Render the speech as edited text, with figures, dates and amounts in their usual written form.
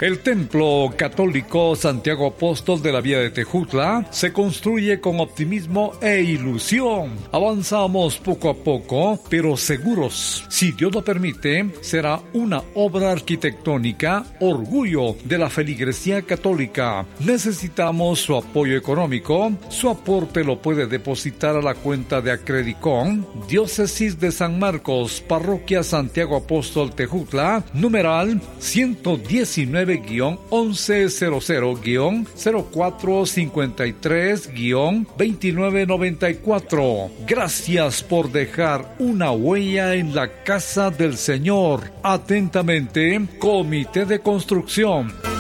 El Templo Católico Santiago Apóstol de la Vía de Tejutla se construye con optimismo e ilusión. Avanzamos poco a poco, pero seguros. Si Dios lo permite, será una obra arquitectónica, orgullo de la feligresía católica. Necesitamos su apoyo económico. Su aporte lo puede depositar a la cuenta de Acredicon, Diócesis de San Marcos, Parroquia Santiago Apóstol Tejutla, numeral 119-1100-0453-2994. Gracias por dejar una huella en la casa del Señor. Atentamente, Comité de Construcción.